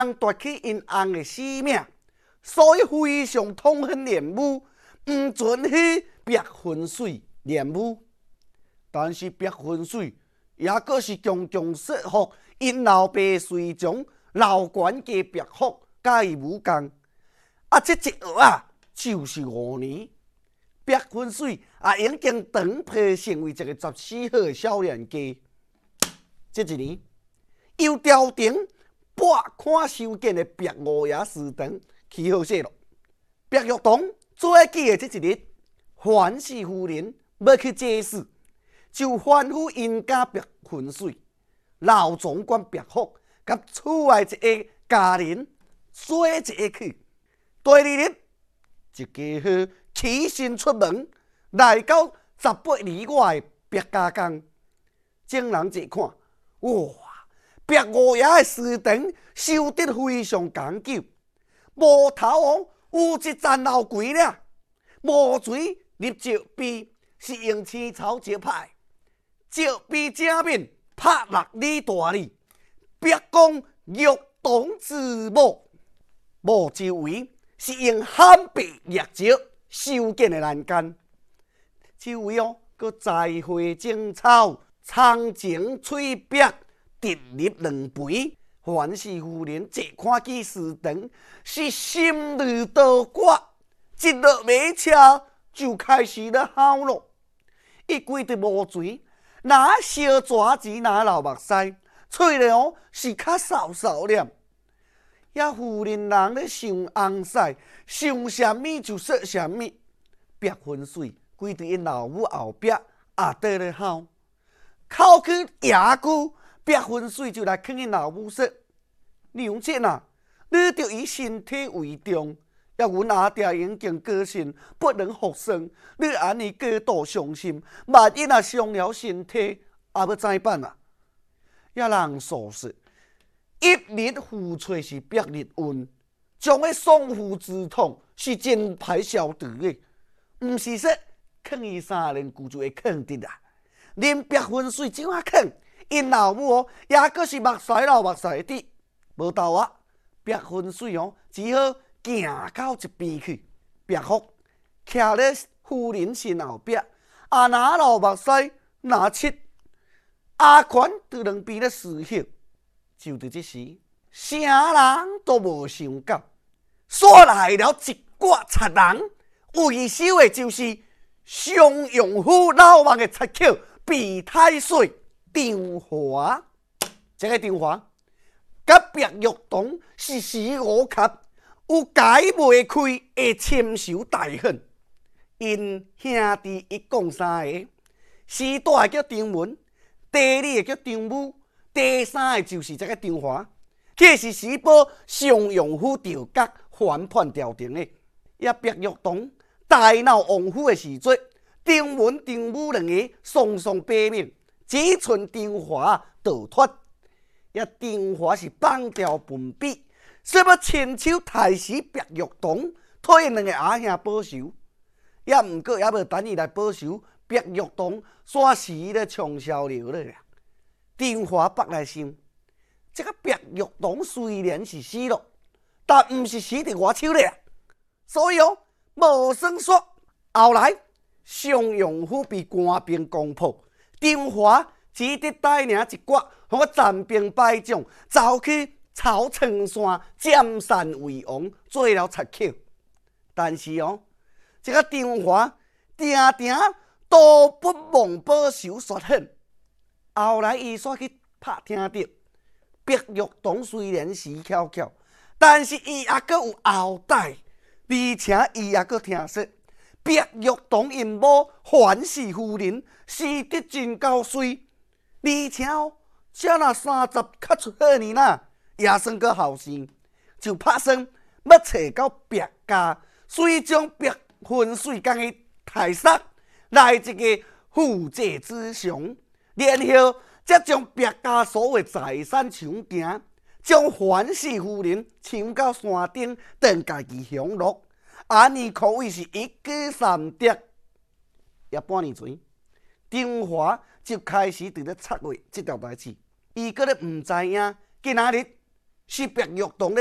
夺去因翁的性命，所以非常痛恨恋母，唔准许白云水恋母。但是白云水也阁是强强说服因老爸随从老管家白福甲伊武功。这一学啊，就是5年。白云水也已经长配成为一个14岁的少年家。这一年，由朝廷拨款收建的白五爷祠堂起好势了。白玉堂最记的这一日，范氏夫人要去祭祀，就吩咐因家白云水、老总管白福，甲厝外一个家人做一个去。第二日，一家伙起身出门，来到18里外的白家江。众人一看，哇！白五爷的祠堂修得非常讲究，木头哦有一层楼高了，木锤立石壁是用青草石派，石壁正面拍6里大字，白讲玉堂之母，墓周围是用罕白绿石修建的栏杆，周围哦佮栽花种草，苍青翠碧，直立2肥。范氏夫人一看见祠堂，是心如刀割，一落马车就开始咧嚎咯。伊规着木锤，拿小蛇子，拿流目屎，喙咧哦是较扫扫念。遐夫人人咧想红屎，想啥物就说啥物。白云水规伫因老母后壁也倒咧嚎，哭去牙久。白云水就来劝因老母说：“娘亲啊，你着以身体为重，也阮阿爹已经过身，不能复生。你安尼过度伤心，万一若伤了身体，也要怎办啊？”遐人所说，一日付出是百日恩，将迄丧父之痛是真歹消除的，毋是说劝伊3年久就会劝得啦。啉白云水怎啊劝？因老母哦，也阁是目屎流目屎滴，无斗啊！白云水哦，只好行到一边去。白福徛咧夫人身后壁，拿流目屎拿切，阿权伫两边咧思晓。就伫这时，啥人都无想到，煞来了一挂贼人，为首的就是襄阳府老王的贼寇毕太岁。张华，这个张华，甲白玉堂是死无合，有解袂开的深仇大恨。因兄弟一共3个，师大叫张文，第2个叫张武，第3个就是这个张华，这是时报襄阳府调角翻判调停的。也白玉堂大闹王府的时阵，张文、张武2个双双毙命。只剩张华逃脱，也张华是放掉分笔，说要亲手杀死白玉堂，替因2个阿兄报仇。也毋过也无等伊来报仇，白玉堂煞死咧长寿楼了。张华北来想，这个白玉堂虽然是死了，但毋是死伫我手咧，所以哦，无算说后来襄阳府被官兵攻破。张华只得带领一挂，互我战兵败将，走去草城山占山为王，做了贼寇。但是哦，这个张华定定都不忘报仇雪恨。后来伊煞去拍听着，白玉堂虽然死翘翘，但是伊也阁有后代，而且伊也阁听说。白玉堂因某范氏夫人死得真够水，而且哦，才若30较出好年啦，也算个后生，就拍算要找到白家，遂将白云水将伊杀杀，来一个负债之偿，然后则将白家所有财产抢行，将范氏夫人抢到山顶，等家己享乐。安尼可谓是一举3得。也半年前，张华就开始伫咧策划这条代志。伊搁咧毋知影，今仔日是白玉堂